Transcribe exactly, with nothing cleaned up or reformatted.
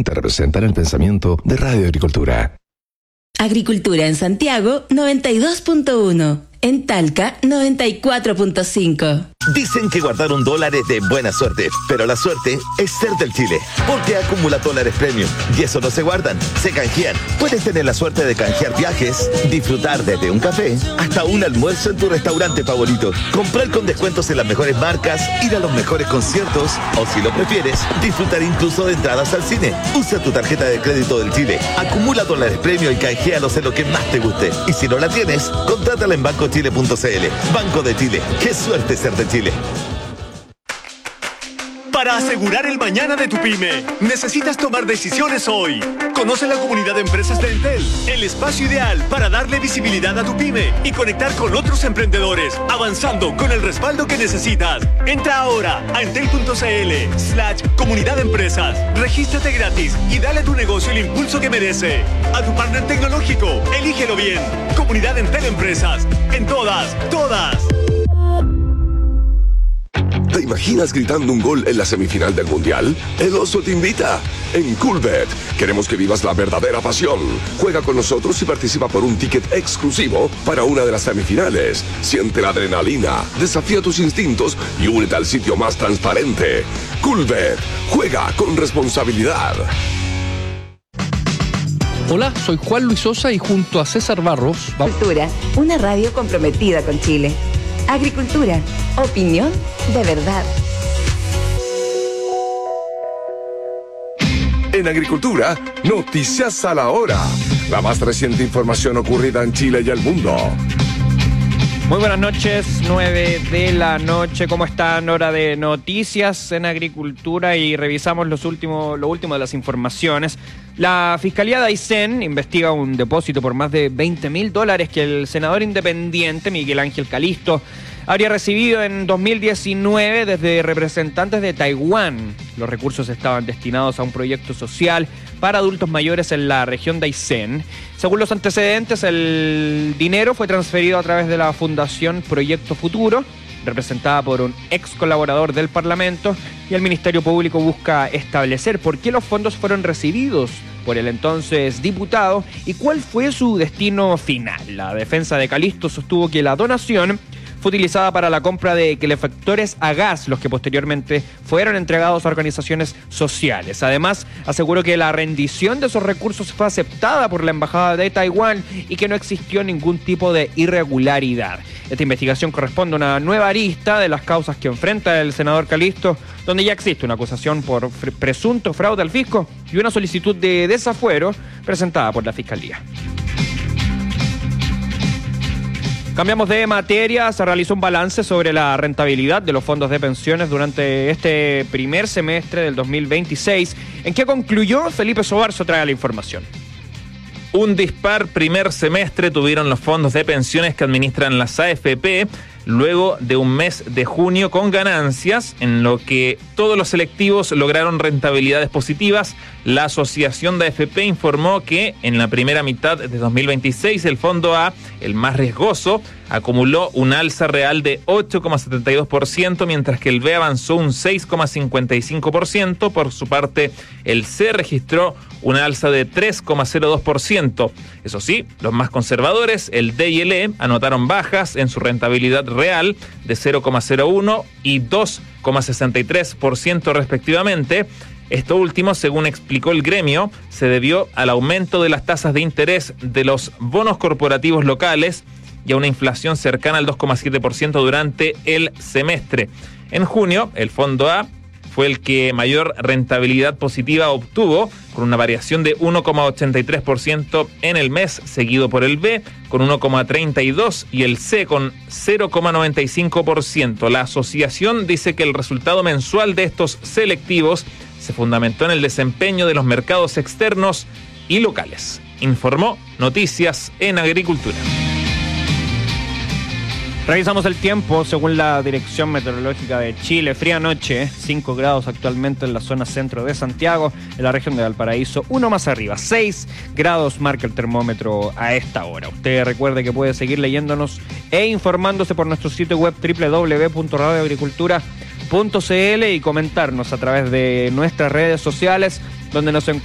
solamente representan el pensamiento de Radio Agricultura. Agricultura en Santiago, noventa y dos punto uno. En Talca, noventa y cuatro punto cinco. Dicen que guardar un dólar es de buena suerte, pero la suerte es ser del Chile, porque acumula dólares premium, y eso no se guardan, se canjean. Puedes tener la suerte de canjear viajes, disfrutar desde un café hasta un almuerzo en tu restaurante favorito, comprar con descuentos en las mejores marcas, ir a los mejores conciertos, o si lo prefieres, disfrutar incluso de entradas al cine. Usa tu tarjeta de crédito del Chile, acumula dólares premium y canjealos en lo que más te guste. Y si no la tienes, contrátala en banco chile punto c l. Banco de Chile, qué suerte ser de Chile. Para asegurar el mañana de tu pyme, necesitas tomar decisiones hoy. Conoce la comunidad de empresas de Entel, el espacio ideal para darle visibilidad a tu pyme y conectar con otros emprendedores, avanzando con el respaldo que necesitas. Entra ahora a entel punto c l slash comunidad de empresas. Regístrate gratis y dale a tu negocio el impulso que merece. A tu partner tecnológico, elígelo bien. Comunidad Entel Empresas. En todas, todas. ¿Te imaginas gritando un gol en la semifinal del Mundial? El Oso te invita. En Coolbet queremos que vivas la verdadera pasión. Juega con nosotros y participa por un ticket exclusivo para una de las semifinales. Siente la adrenalina, desafía tus instintos y únete al sitio más transparente. Coolbet. Juega con responsabilidad. Hola, soy Juan Luis Sosa y junto a César Barros... Agricultura, una radio comprometida con Chile. Agricultura, opinión de verdad. En Agricultura, noticias a la hora. La más reciente información ocurrida en Chile y el mundo. Muy buenas noches, nueve de la noche. ¿Cómo están? Hora de noticias en Agricultura y revisamos los últimos, lo último de las informaciones. La Fiscalía de Aysén investiga un depósito por más de veinte mil dólares que el senador independiente Miguel Ángel Calisto habría recibido en dos mil diecinueve desde representantes de Taiwán. Los recursos estaban destinados a un proyecto social para adultos mayores en la región de Aysén. Según los antecedentes, el dinero fue transferido a través de la Fundación Proyecto Futuro, representada por un ex colaborador del Parlamento, y el Ministerio Público busca establecer por qué los fondos fueron recibidos por el entonces diputado y cuál fue su destino final. La defensa de Calisto sostuvo que la donación fue utilizada para la compra de calefactores a gas, los que posteriormente fueron entregados a organizaciones sociales. Además, aseguró que la rendición de esos recursos fue aceptada por la Embajada de Taiwán y que no existió ningún tipo de irregularidad. Esta investigación corresponde a una nueva arista de las causas que enfrenta el senador Calisto, donde ya existe una acusación por presunto fraude al fisco y una solicitud de desafuero presentada por la Fiscalía. Cambiamos de materia. Se realizó un balance sobre la rentabilidad de los fondos de pensiones durante este primer semestre del dos mil veintiséis. ¿En qué concluyó? Felipe Sobarzo trae la información. Un dispar primer semestre tuvieron los fondos de pensiones que administran las A F P, luego de un mes de junio con ganancias, en lo que todos los selectivos lograron rentabilidades positivas. La Asociación de A F P informó que en la primera mitad de dos mil veintiséis el Fondo A, el más riesgoso, acumuló un alza real de ocho coma setenta y dos por ciento, mientras que el B avanzó un seis coma cincuenta y cinco por ciento. Por su parte, el C registró una alza de tres coma cero dos por ciento. Eso sí, los más conservadores, el D y el E, anotaron bajas en su rentabilidad real de cero coma cero uno y dos coma sesenta y tres por ciento respectivamente. Esto último, según explicó el gremio, se debió al aumento de las tasas de interés de los bonos corporativos locales y a una inflación cercana al dos coma siete por ciento durante el semestre. En junio, el Fondo A fue el que mayor rentabilidad positiva obtuvo, con una variación de uno coma ochenta y tres por ciento en el mes, seguido por el B con uno coma treinta y dos por ciento y el C con cero coma noventa y cinco por ciento. La asociación dice que el resultado mensual de estos selectivos se fundamentó en el desempeño de los mercados externos y locales. Informó Noticias en Agricultura. Revisamos el tiempo según la Dirección Meteorológica de Chile. Fría noche, cinco grados actualmente en la zona centro de Santiago, en la región de Valparaíso, uno más arriba, seis grados marca el termómetro a esta hora. Usted recuerde que puede seguir leyéndonos e informándose por nuestro sitio web doble u doble u doble u punto radio agricultura punto c l y comentarnos a través de nuestras redes sociales, donde nos encontramos